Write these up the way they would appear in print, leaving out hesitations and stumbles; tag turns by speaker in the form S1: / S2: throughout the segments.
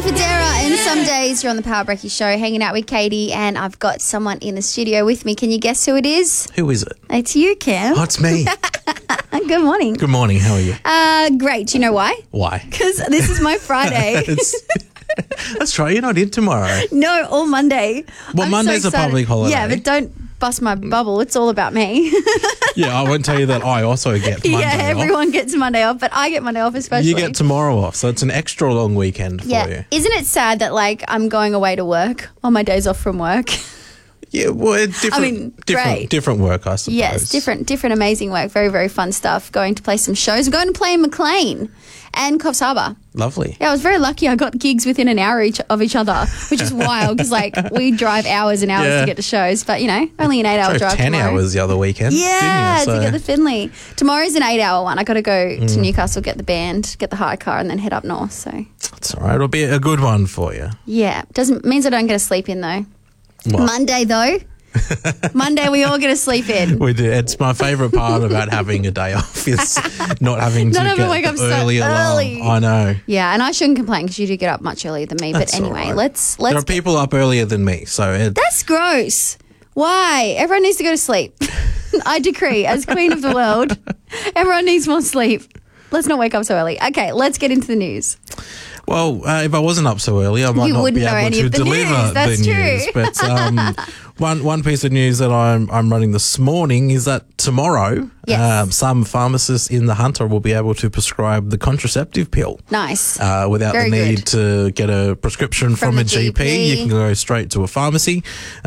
S1: Federa, and some days you're on the Power Breaky Show hanging out with Katie, and I've got someone in the studio with me. Can you guess who it is?
S2: Who is it?
S1: It's you, Cam.
S2: Oh, it's me.
S1: Good morning.
S2: Good morning. How are you?
S1: Great. Do you know why?
S2: Why?
S1: Because this is my Friday.
S2: That's right. You're not in tomorrow.
S1: No, all Monday.
S2: Well,
S1: I'm
S2: Monday's
S1: so
S2: a public holiday.
S1: Yeah, but don't bust my bubble. It's all about me.
S2: Yeah, I won't tell you that I also get Monday
S1: Yeah,
S2: off.
S1: everyone gets Monday off, but I get Monday off especially.
S2: You get tomorrow off, so it's an extra long weekend for you.
S1: Isn't it sad that I'm going away to work on my days off from work?
S2: Yeah, well,
S1: great.
S2: different work, I suppose.
S1: Yes, different amazing work. Very, very fun stuff. Going to play some shows. I'm going to play in McLean and Coffs Harbour.
S2: Lovely.
S1: Yeah, I was very lucky. I got gigs within an hour of each other, which is wild because we drive hours and hours to get to shows, but only an 8-hour drive.
S2: 10
S1: tomorrow.
S2: hours the other weekend.
S1: Yeah,
S2: didn't you?
S1: to get the Finley. Tomorrow's an 8-hour one. I got to go to Newcastle, get the band, get the hire car, and then head up north. So
S2: It's all right. It'll be a good one for you.
S1: yeah, means I don't get to sleep in though.
S2: Well,
S1: Monday though. Monday we all get to sleep in.
S2: we do. It's my favourite part about having a day off is not having to
S1: Not having to
S2: get
S1: wake up
S2: the
S1: so
S2: early alarm.
S1: early.
S2: I know.
S1: Yeah, and I shouldn't complain because you do get up much earlier than me.
S2: That's
S1: but anyway,
S2: all right.
S1: let's.
S2: There are people up earlier than me, so
S1: That's gross. Why? Everyone needs to go to sleep. I decree, as queen of the world, everyone needs more sleep. Let's not wake up so early. Okay, let's get into the news.
S2: Well, if I wasn't up so early, I might
S1: You
S2: not
S1: wouldn't
S2: be
S1: know
S2: able
S1: any
S2: to
S1: of the
S2: deliver
S1: news, that's
S2: the
S1: true.
S2: news. But one piece of news that I'm running this morning is that tomorrow,
S1: Yes.
S2: some pharmacists in the Hunter will be able to prescribe the contraceptive pill.
S1: Nice.
S2: Without
S1: Very
S2: the need
S1: good.
S2: to get a prescription from a GP. You can go straight to a pharmacy.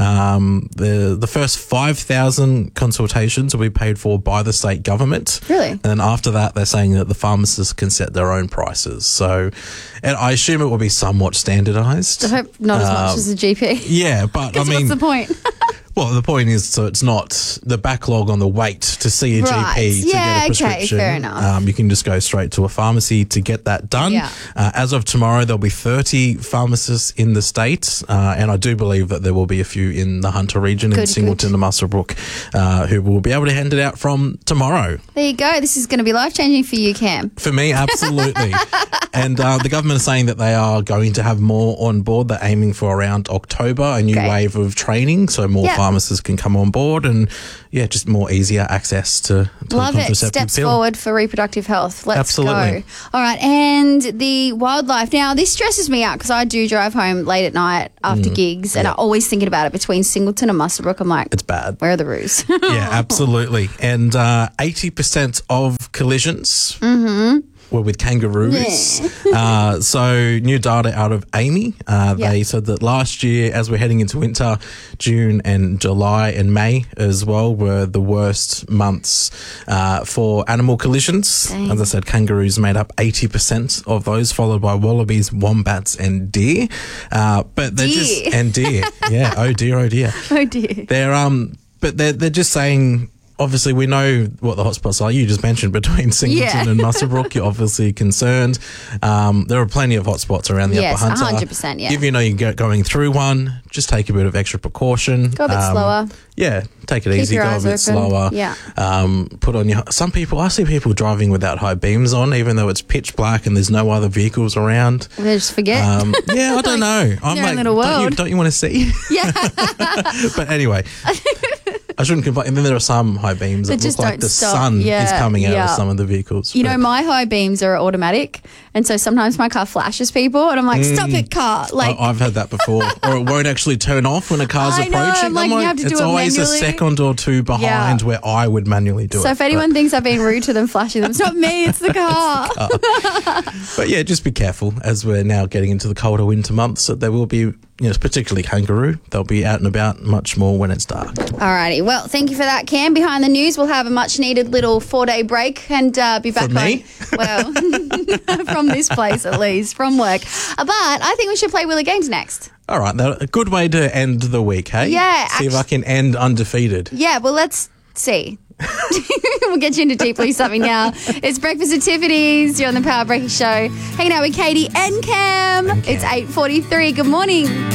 S2: The first 5,000 consultations will be paid for by the state government.
S1: Really?
S2: And then after that, they're saying that the pharmacists can set their own prices. So, and I assume it will be somewhat standardised.
S1: I hope not as much as a GP.
S2: Yeah, but I
S1: Because
S2: mean,
S1: what's the point?
S2: well, the point is, so it's not the backlog on the wait to see a
S1: Right.
S2: GP to
S1: Yeah,
S2: get a
S1: okay,
S2: prescription.
S1: fair enough.
S2: You can just go straight to a pharmacy to get that done.
S1: Yeah.
S2: As of tomorrow, there'll be 30 pharmacists in the state, and I do believe that there will be a few in the Hunter region in
S1: Good,
S2: Singleton and Muswellbrook who will be able to hand it out from tomorrow.
S1: There you go. This is going to be life-changing for you, Cam.
S2: For me, absolutely. And the government is saying that they are going to have more on board. They're aiming for around October, a new
S1: Great.
S2: wave of training, so more pharmacists can come on board and, just more easier access to
S1: Love
S2: the
S1: it.
S2: contraceptive
S1: Steps
S2: pill.
S1: forward for reproductive health. Let's
S2: Absolutely.
S1: go. All right. And the wildlife. Now, this stresses me out because I do drive home late at night after gigs and I'm always thinking about it between Singleton and Muswellbrook. I'm like,
S2: It's bad.
S1: where are the roos?
S2: Yeah, absolutely. And 80% of collisions were with kangaroos. So new data out of Amy. They said that last year, as we're heading into winter, June and July and May as well were the worst months for animal collisions.
S1: Dang.
S2: As I said, kangaroos made up 80% of those, followed by wallabies, wombats and deer. But they're
S1: Deer.
S2: and deer. Yeah, oh dear, oh dear.
S1: Oh, dear.
S2: They're just saying, obviously we know what the hotspots are. You just mentioned between Singleton and Muswellbrook. You're obviously concerned. There are plenty of hotspots around the
S1: Yes,
S2: Upper Hunter.
S1: 100%, yeah.
S2: If you know you're going through one, just take a bit of extra precaution.
S1: Go a bit slower.
S2: Yeah, take it
S1: Keep
S2: easy.
S1: your
S2: Go a
S1: eyes
S2: bit
S1: open.
S2: slower.
S1: Yeah.
S2: Put on your. Some people, I see people driving without high beams on, even though it's pitch black and there's no other vehicles around.
S1: They just forget.
S2: Yeah, I don't know. I'm
S1: your own
S2: like,
S1: little world.
S2: don't you want to see?
S1: Yeah.
S2: But anyway, I shouldn't complain. And then there are some high beams that
S1: just
S2: look like
S1: don't
S2: the
S1: stop.
S2: sun
S1: Yeah,
S2: is coming out
S1: yeah.
S2: of some of the vehicles.
S1: You know, my high beams are automatic. And so sometimes my car flashes people and I'm like, stop it, car. Like,
S2: I've had that before. Or it won't actually turn off when a car's
S1: I know,
S2: approaching.
S1: I'm like, you have to do
S2: it's
S1: it
S2: always
S1: manually.
S2: a second or two behind where I would manually do it.
S1: so if anyone thinks I've been rude to them flashing them, it's not me, it's the car.
S2: But yeah, just be careful as we're now getting into the colder winter months. That there will be, particularly kangaroo. They'll be out and about much more when it's dark.
S1: Alrighty, well, thank you for that, Cam. Behind the news, we'll have a much-needed little 4-day break and be back
S2: From me?
S1: Well, from this place at least, from work. But I think we should play Wheel of Games next.
S2: All right, a good way to end the week, hey?
S1: Yeah,
S2: See if I can end undefeated.
S1: Yeah, well, let's see. We'll get you into Deep Blue something now. It's Breakfast at Tiffany's. You're on the Power Breaking Show. Hanging out with Katie and Cam. It's 8:43. Good morning.